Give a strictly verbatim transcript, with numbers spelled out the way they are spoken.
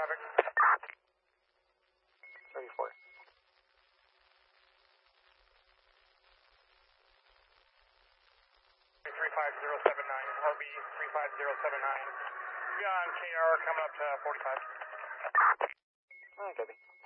traffic. thirty-four. three five zero seven nine, R B three five zero seven nine. Beyond K R coming up to forty-five. Alright, copy.